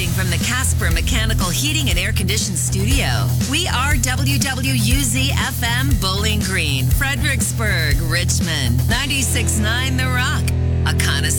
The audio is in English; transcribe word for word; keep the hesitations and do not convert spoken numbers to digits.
Broadcasting from the Casper Mechanical Heating and Air Conditioned Studio. We are W W U Z F M Bowling Green, Fredericksburg, Richmond, ninety-six point nine The Rock, a connoisseur